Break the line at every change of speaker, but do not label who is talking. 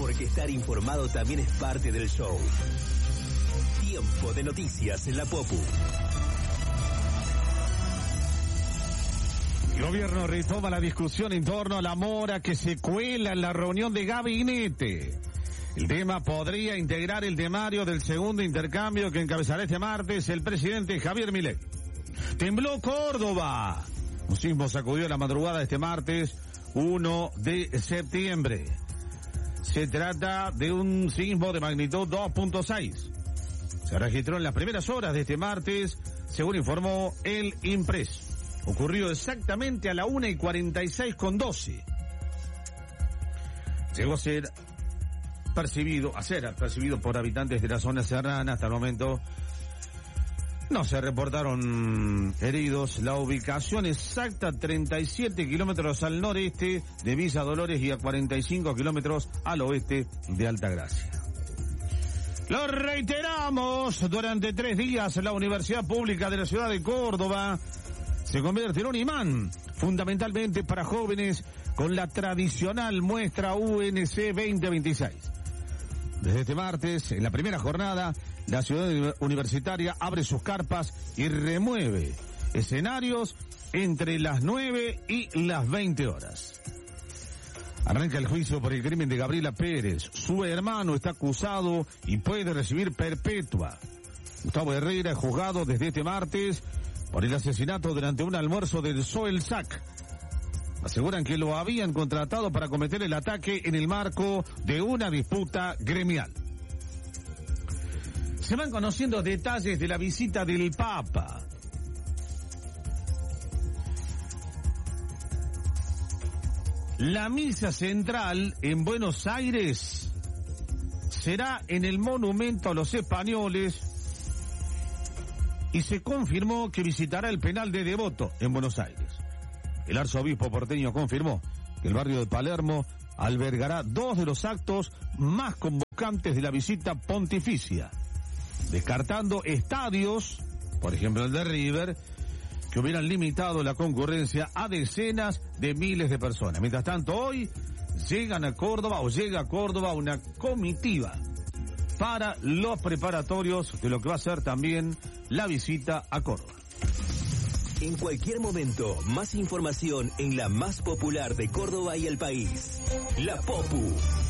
porque estar informado también es parte del show. Tiempo de noticias en la Popu.
El gobierno retoma la discusión en torno a la mora que se cuela en la reunión de gabinete. El tema podría integrar el temario del segundo intercambio que encabezará este martes el presidente Javier Milei. Tembló Córdoba. Un sismo sacudió la madrugada de este martes 1 de septiembre. Se trata de un sismo de magnitud 2.6. Se registró en las primeras horas de este martes, según informó el Impreso. Ocurrió exactamente a la 1:46:12. Llegó a ser percibido por habitantes de la zona serrana. Hasta el momento no se reportaron heridos. La ubicación exacta, 37 kilómetros al noreste de Villa Dolores y a 45 kilómetros al oeste de Altagracia. Lo reiteramos, durante 3 días la Universidad Pública de la Ciudad de Córdoba se convierte en un imán, fundamentalmente para jóvenes, con la tradicional muestra UNC 2026. Desde este martes, en la primera jornada, la ciudad universitaria abre sus carpas y remueve escenarios entre las 9 y las 20 horas. Arranca el juicio por el crimen de Gabriela Pérez. Su hermano está acusado y puede recibir perpetua. Gustavo Herrera es juzgado desde este martes por el asesinato durante un almuerzo del Soelsac. Aseguran que lo habían contratado para cometer el ataque en el marco de una disputa gremial. Se van conociendo detalles de la visita del Papa. La misa central en Buenos Aires será en el Monumento a los Españoles y se confirmó que visitará el penal de Devoto en Buenos Aires. El arzobispo porteño confirmó que el barrio de Palermo albergará 2 de los actos más convocantes de la visita pontificia, descartando estadios, por ejemplo el de River, que hubieran limitado la concurrencia a decenas de miles de personas. Mientras tanto, hoy llega a Córdoba una comitiva para los preparatorios de lo que va a ser también la visita a Córdoba.
En cualquier momento, más información en la más popular de Córdoba y el país. La Popu.